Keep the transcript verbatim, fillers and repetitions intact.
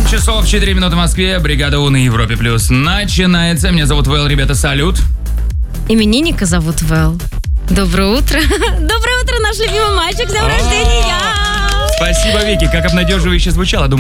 семь часов четыре минуты в Москве. Бригада У на Европе Плюс начинается. Меня зовут Вэл, ребята, салют. Именинника зовут Вэл. Доброе утро. Доброе утро, наш любимый мальчик. С днем рождения. Спасибо, Вики. Как обнадеживающе звучало. Думаю,